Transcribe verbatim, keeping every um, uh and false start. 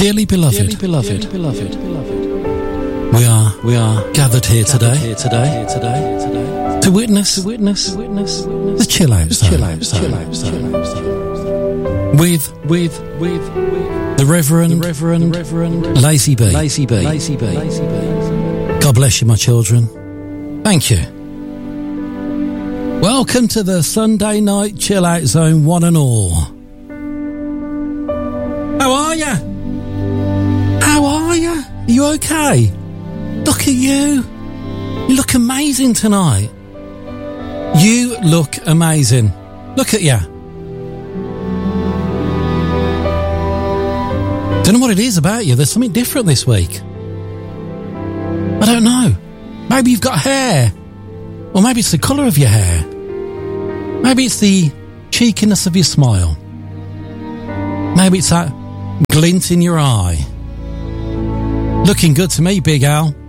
Dearly beloved, Dearly beloved, dearly beloved, beloved. we are We are gathered here gathered today, here today, today, today, to witness, to witness, witness, witness the chill out the zone, chill out, chill out, chill out, zone. with with with with the Reverend, the Reverend, the Reverend Lazy B. Lazy B, Lazy B, Lazy B. God bless you, my children. Thank you. Welcome to the Sunday night chill out zone, one and all. How are you? How are you? Are you okay? Look at you. You look amazing tonight. You look amazing. Look at you. Don't know what it is about you. There's something different this week. I don't know. Maybe you've got hair. Or maybe it's the colour of your hair. Maybe it's the cheekiness of your smile. Maybe it's that glint in your eye. Looking good to me, Big Al.